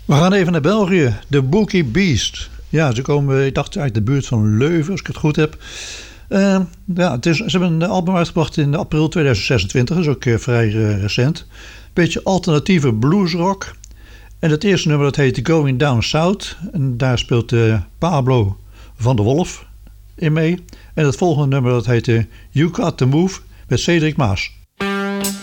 We gaan even naar België. De Boogie Beast. Ja, ze komen, ik dacht uit de buurt van Leuven, als ik het goed heb. Ze hebben een album uitgebracht in april 2026. Dat is ook vrij recent. Beetje alternatieve bluesrock. En het eerste nummer dat heet Going Down South. En daar speelt Pablo van der Wolf in mee. En het volgende nummer dat heet You Got To Move met Cedric Maas.